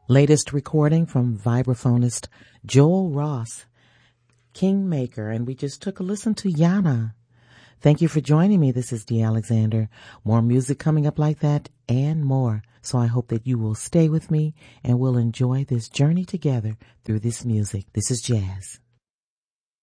Latest recording from vibraphonist Joel Ross, Kingmaker, and we just took a listen to Yana. Thank you for joining me. This is Dee Alexander. More music coming up like that and more. So I hope that you will stay with me and we'll enjoy this journey together through this music. This is jazz.